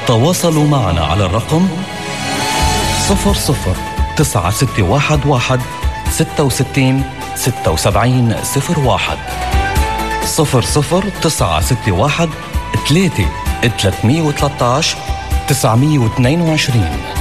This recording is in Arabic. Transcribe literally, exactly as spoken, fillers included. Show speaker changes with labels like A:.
A: تواصلوا معنا على الرقم صفر صفر تسعة ستة واحد واحد ستة وستين ستة وسبعين صفر واحد صفر صفر تسعة ستة واحد ثلاثة ثلاثمية وثلاثة عشر تسعمية واثنين وعشرين.